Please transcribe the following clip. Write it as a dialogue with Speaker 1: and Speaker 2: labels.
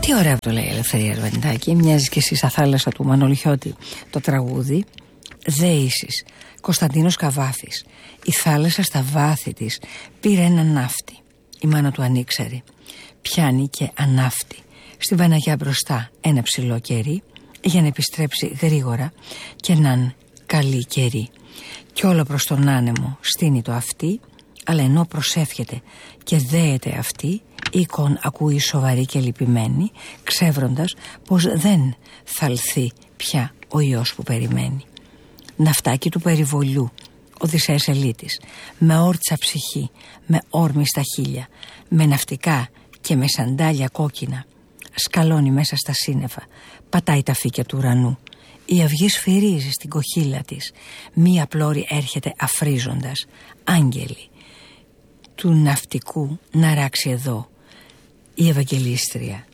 Speaker 1: Τι ωραία που το λέει η Ελευθερία Αρβανιτάκη. Μοιάζει και εσύ στα θάλασσα του Μανώλη Χιώτη. Το τραγούδι Δέησης, Κωνσταντίνος Καβάφης. Η θάλασσα στα βάθη της πήρε έναν ναύτη. Η μάνα του ανήξερε. Πιάνει και ανάφτει. Στην Παναγιά μπροστά ένα ψηλό κερί, για να επιστρέψει γρήγορα και ναν καλή καιρή. Κι όλο προς τον άνεμο στείνει το αυτί, αλλά ενώ προσεύχεται και δέεται αυτή, οίκον ακούει σοβαρή και λυπημένη, ξεύροντας πως δεν θα λθεί πια ο ιός που περιμένει. Ναυτάκι του περιβολιού, Οδυσσέας Ελίτης, με όρτσα ψυχή, με όρμη στα χείλια, με ναυτικά και με σαντάλια κόκκινα, σκαλώνει μέσα στα σύννεφα, πατάει τα φύκια του ουρανού. Η αυγή σφυρίζει στην κοχύλα της, μία πλώρη έρχεται αφρίζοντας, άγγελοι του ναυτικού να ράξει εδώ. Η Ευαγγελίστρια